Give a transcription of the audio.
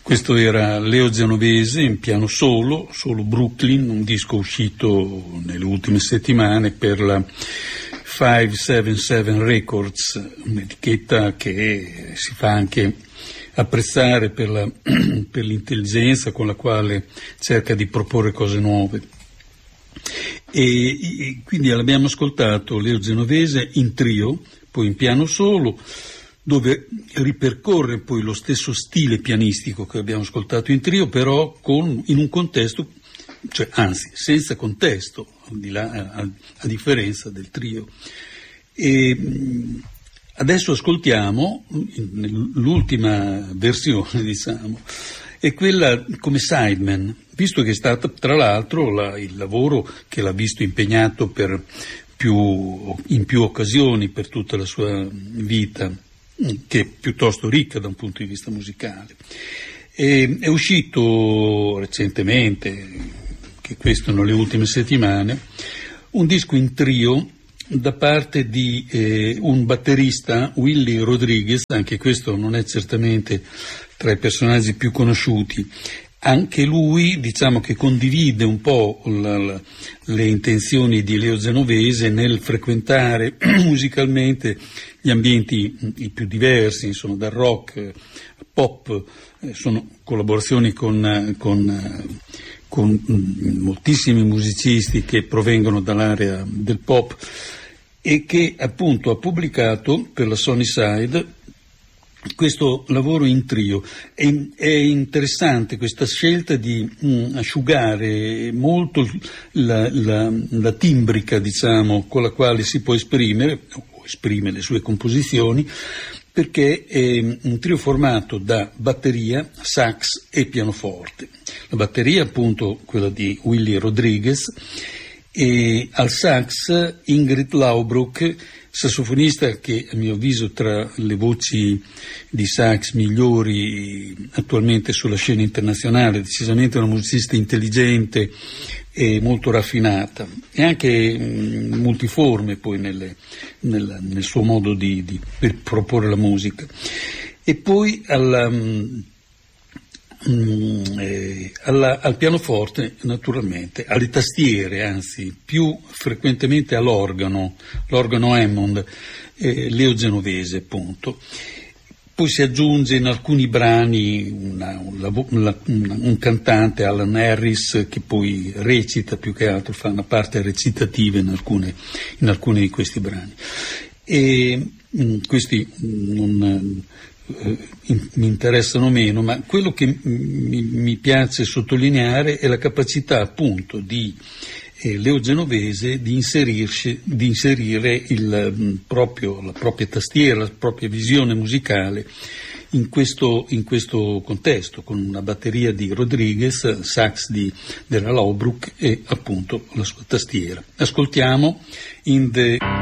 Questo era Leo Genovese in piano solo Brooklyn, un disco uscito nelle ultime settimane per la 577 Records, un'etichetta che si fa anche apprezzare per l'intelligenza con la quale cerca di proporre cose nuove. E quindi l'abbiamo ascoltato Leo Genovese in trio, poi in piano solo, dove ripercorre poi lo stesso stile pianistico che abbiamo ascoltato in trio, però in un contesto, cioè anzi senza contesto, a differenza del trio. E adesso ascoltiamo l'ultima versione, diciamo, è quella come sideman, visto che è stato tra l'altro il lavoro che l'ha visto impegnato in più occasioni per tutta la sua vita, che è piuttosto ricca da un punto di vista musicale. È uscito recentemente, che questo nelle ultime settimane, un disco in trio da parte di un batterista, Willy Rodriguez, anche questo non è certamente tra i personaggi più conosciuti. Anche lui, diciamo che condivide un po' le intenzioni di Leo Genovese nel frequentare musicalmente gli ambienti i più diversi, insomma, dal rock, pop, sono collaborazioni con moltissimi musicisti che provengono dall'area del pop, e che appunto ha pubblicato per la Sony Side questo lavoro in trio. È interessante questa scelta di asciugare molto la timbrica, diciamo, con la quale si può esprimere le sue composizioni, perché è un trio formato da batteria, sax e pianoforte. La batteria appunto quella di Willy Rodriguez, e al sax Ingrid Laubruck, sassofonista che a mio avviso tra le voci di sax migliori attualmente sulla scena internazionale, decisamente una musicista intelligente e molto raffinata, e anche multiforme poi nel suo modo di proporre la musica. E poi al pianoforte, naturalmente, alle tastiere, anzi più frequentemente all'organo Hammond, Leo Genovese appunto. Poi si aggiunge in alcuni brani un cantante, Alan Harris, che poi recita, più che altro fa una parte recitativa in alcuni di questi brani. E questi mi interessano meno, ma quello che mi piace sottolineare è la capacità appunto di Leo Genovese di inserire la propria tastiera, la propria visione musicale in questo contesto, con una batteria di Rodriguez, sax della Laubruck e appunto la sua tastiera. Ascoltiamo In the